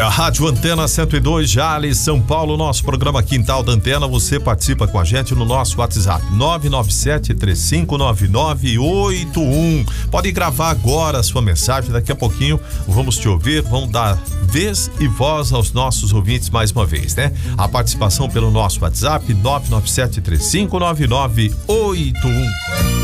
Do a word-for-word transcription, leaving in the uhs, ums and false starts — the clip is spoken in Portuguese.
É a Rádio Antena cento e dois, Jales, São Paulo, nosso programa Quintal da Antena. Você participa com a gente no nosso WhatsApp nove nove sete, três cinco nove nove oito um. Pode gravar agora a sua mensagem, daqui a pouquinho vamos te ouvir, vamos dar vez e voz aos nossos ouvintes mais uma vez, né? A participação pelo nosso WhatsApp nove nove sete, três cinco nove nove oito um.